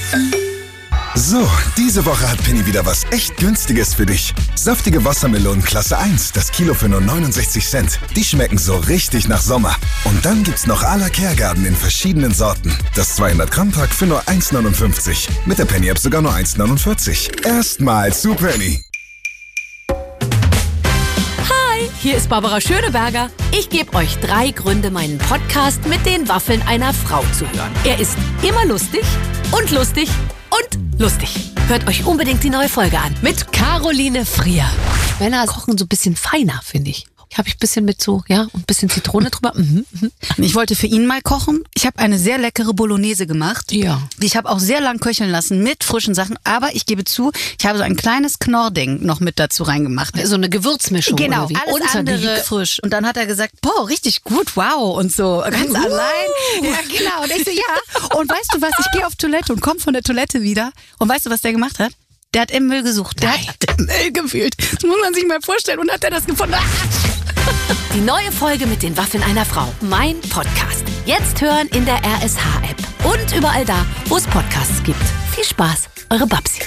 So, diese Woche hat Penny wieder was echt Günstiges für dich. Saftige Wassermelonen Klasse 1, das Kilo für nur 69 Cent. Die schmecken so richtig nach Sommer. Und dann gibt's noch à la Kergarten in verschiedenen Sorten. Das 200 Gramm Pack für nur 1,59. Mit der Penny App sogar nur 1,49. Erstmal zu Penny. Hi, hier ist Barbara Schöneberger. Ich gebe euch 3 Gründe, meinen Podcast mit den Waffeln einer Frau zu hören. Er ist immer lustig und lustig und lustig. Hört euch unbedingt die neue Folge an mit Caroline Frier. Männer kochen so ein bisschen feiner, finde ich. Habe ich ein bisschen mit so, ja, ein bisschen Zitrone drüber. Ich wollte für ihn mal kochen. Ich habe eine sehr leckere Bolognese gemacht. Ja. Ich habe auch sehr lang köcheln lassen mit frischen Sachen. Aber ich gebe zu, ich habe so ein kleines Knorrding noch mit dazu reingemacht. So eine Gewürzmischung. Genau, oder wie? alles andere frisch. Und dann hat er gesagt, boah, richtig gut, wow. Und so, ganz allein. Ja, genau. Und ich so, ja. Und weißt du was, ich gehe auf Toilette und komme von der Toilette wieder. Und weißt du, was der gemacht hat? Der hat im Müll gesucht. Der hat im Müll gewühlt. Das muss man sich mal vorstellen. Und hat er das gefunden. Die neue Folge mit den Waffeln einer Frau. Mein Podcast. Jetzt hören in der RSH-App. Und überall da, wo es Podcasts gibt. Viel Spaß, eure Babsi.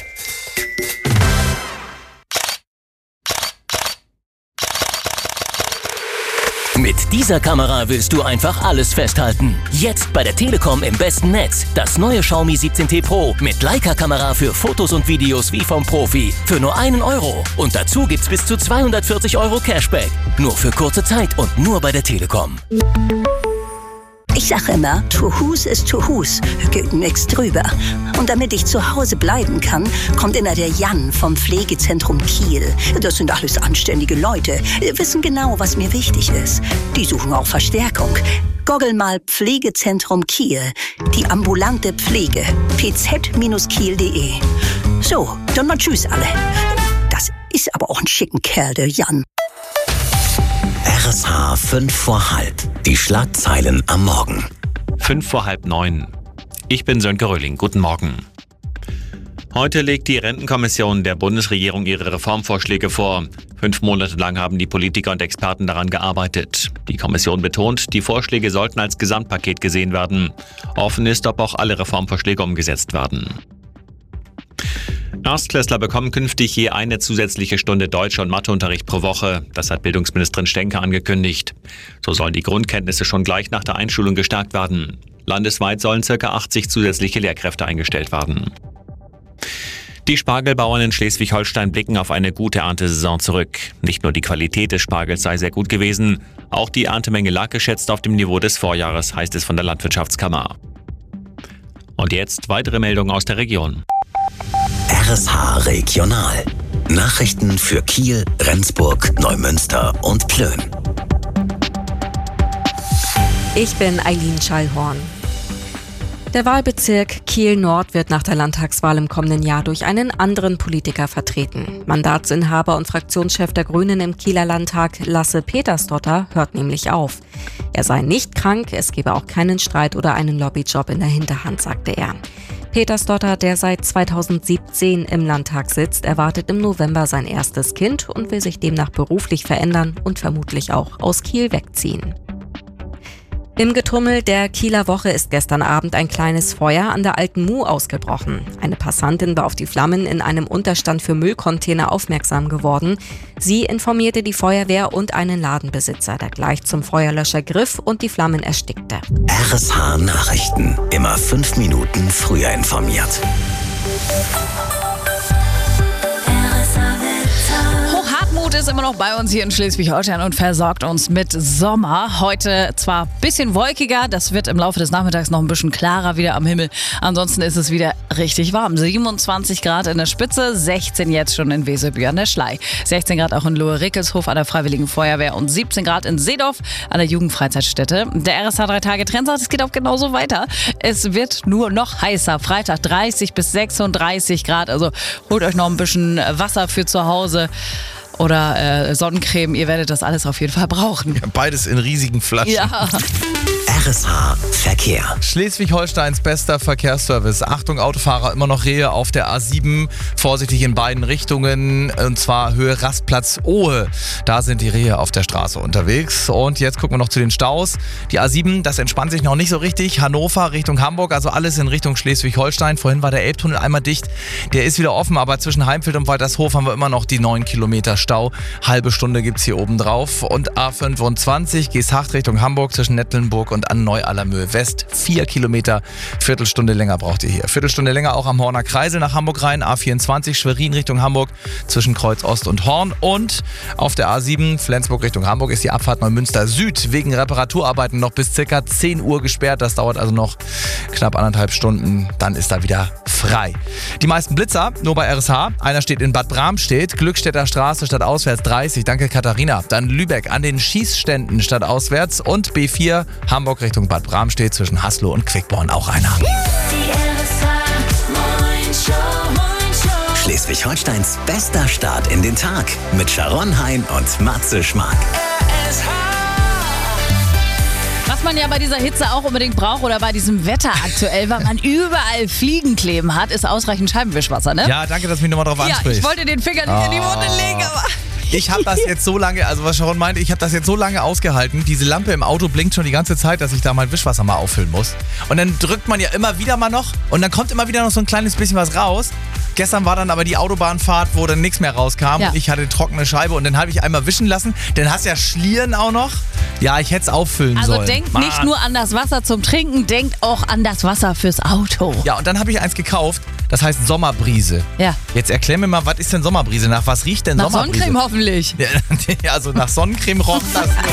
Mit dieser Kamera willst du einfach alles festhalten. Jetzt bei der Telekom im besten Netz. Das neue Xiaomi 17T Pro mit Leica-Kamera für Fotos und Videos wie vom Profi. Für nur 1 Euro. Und dazu gibt's bis zu 240 Euro Cashback. Nur für kurze Zeit und nur bei der Telekom. Ich sage immer, to whos ist to whos, geht nix drüber. Und damit ich zu Hause bleiben kann, kommt immer der Jan vom Pflegezentrum Kiel. Das sind alles anständige Leute, wissen genau, was mir wichtig ist. Die suchen auch Verstärkung. Googel mal Pflegezentrum Kiel, die ambulante Pflege, pz-kiel.de. So, dann mal tschüss alle. Das ist aber auch ein schicken Kerl, der Jan. RSH 5 vor halb. Die Schlagzeilen am Morgen. 5 vor halb 9. Ich bin Sönke Röhling. Guten Morgen. Heute legt die Rentenkommission der Bundesregierung ihre Reformvorschläge vor. 5 Monate lang haben die Politiker und Experten daran gearbeitet. Die Kommission betont, die Vorschläge sollten als Gesamtpaket gesehen werden. Offen ist, ob auch alle Reformvorschläge umgesetzt werden. Erstklässler bekommen künftig je eine zusätzliche Stunde Deutsch- und Matheunterricht pro Woche. Das hat Bildungsministerin Stenke angekündigt. So sollen die Grundkenntnisse schon gleich nach der Einschulung gestärkt werden. Landesweit sollen ca. 80 zusätzliche Lehrkräfte eingestellt werden. Die Spargelbauern in Schleswig-Holstein blicken auf eine gute Erntesaison zurück. Nicht nur die Qualität des Spargels sei sehr gut gewesen, auch die Erntemenge lag geschätzt auf dem Niveau des Vorjahres, heißt es von der Landwirtschaftskammer. Und jetzt weitere Meldungen aus der Region. RSH Regional. Nachrichten für Kiel, Rendsburg, Neumünster und Plön. Ich bin Eileen Schallhorn. Der Wahlbezirk Kiel-Nord wird nach der Landtagswahl im kommenden Jahr durch einen anderen Politiker vertreten. Mandatsinhaber und Fraktionschef der Grünen im Kieler Landtag, Lasse Petersdotter, hört nämlich auf. Er sei nicht krank, es gebe auch keinen Streit oder einen Lobbyjob in der Hinterhand, sagte er. Petersdotter, der seit 2017 im Landtag sitzt, erwartet im November sein erstes Kind und will sich demnach beruflich verändern und vermutlich auch aus Kiel wegziehen. Im Getümmel der Kieler Woche ist gestern Abend ein kleines Feuer an der Alten Muh ausgebrochen. Eine Passantin war auf die Flammen in einem Unterstand für Müllcontainer aufmerksam geworden. Sie informierte die Feuerwehr und einen Ladenbesitzer, der gleich zum Feuerlöscher griff und die Flammen erstickte. RSH Nachrichten. Immer 5 Minuten früher informiert. Hochhartmut ist immer noch bei uns hier in Schleswig-Holstein und versorgt uns mit Sommer. Heute zwar ein bisschen wolkiger, das wird im Laufe des Nachmittags noch ein bisschen klarer wieder am Himmel. Ansonsten ist es wieder richtig warm. 27 Grad in der Spitze, 16 jetzt schon in Wesebü an der Schlei. 16 Grad auch in Lohe-Rickelshof an der Freiwilligen Feuerwehr und 17 Grad in Seedorf an der Jugendfreizeitstätte. Der RSH 3-Tage-Trend sagt, es geht auch genauso weiter. Es wird nur noch heißer. Freitag 30 bis 36 Grad, also holt euch noch ein bisschen Wasser für zu Hause. Oder Sonnencreme, ihr werdet das alles auf jeden Fall brauchen. Ja, beides in riesigen Flaschen. Ja. RSH Verkehr. Schleswig-Holsteins bester Verkehrsservice. Achtung Autofahrer, immer noch Rehe auf der A7. Vorsichtig in beiden Richtungen, und zwar Höhe Rastplatz Ohe. Da sind die Rehe auf der Straße unterwegs. Und jetzt gucken wir noch zu den Staus. Die A7, das entspannt sich noch nicht so richtig. Hannover Richtung Hamburg, also alles in Richtung Schleswig-Holstein. Vorhin war der Elbtunnel einmal dicht. Der ist wieder offen, aber zwischen Heimfeld und Waltershof haben wir immer noch die 9 Kilometer Stau. Halbe Stunde gibt's hier oben drauf. Und A25, Geesthacht Richtung Hamburg zwischen Nettlenburg und an Neu-Allermöhe West. 4 Kilometer, Viertelstunde länger braucht ihr hier. Viertelstunde länger auch am Horner Kreisel nach Hamburg rein. A24, Schwerin Richtung Hamburg zwischen Kreuz Ost und Horn. Und auf der A7, Flensburg Richtung Hamburg, ist die Abfahrt Neumünster Süd wegen Reparaturarbeiten noch bis ca. 10 Uhr gesperrt. Das dauert also noch knapp 1,5 Stunden. Dann ist da wieder frei. Die meisten Blitzer nur bei RSH. Einer steht in Bad Bramstedt, Glückstädter Straße statt auswärts 30. Danke Katharina. Dann Lübeck an den Schießständen statt auswärts und B4 Hamburg Richtung Bad Bramstedt zwischen Haslo und Quickborn auch einer. Schleswig-Holsteins bester Start in den Tag mit Sharon Hein und Matze Schmark. Was man ja bei dieser Hitze auch unbedingt braucht oder bei diesem Wetter aktuell, weil man überall Fliegen kleben hat, ist ausreichend Scheibenwischwasser, ne? Ja, danke, dass du mich nochmal drauf ansprichst. Ja, ich wollte den Finger nicht in die Wunde legen, aber... Ich habe das jetzt so lange, also was Sharon meinte, ich habe das jetzt so lange ausgehalten. Diese Lampe im Auto blinkt schon die ganze Zeit, dass ich da mein Wischwasser mal auffüllen muss. Und dann drückt man ja immer wieder mal noch und dann kommt immer wieder noch so ein kleines bisschen was raus. Gestern war dann aber die Autobahnfahrt, wo dann nichts mehr rauskam. Ja. Und ich hatte trockene Scheibe und dann habe ich einmal wischen lassen. Dann hast du ja Schlieren auch noch. Ja, ich hätte es auffüllen sollen. Also denkt nicht nur an das Wasser zum Trinken, denkt auch an das Wasser fürs Auto. Ja, und dann habe ich eins gekauft, das heißt Sommerbrise. Ja. Jetzt erklär mir mal, was ist denn Sommerbrise? Nach was riecht denn nach Sommerbrise? Sonnencreme hoffentlich. Ja, also nach Sonnencreme roch das nicht.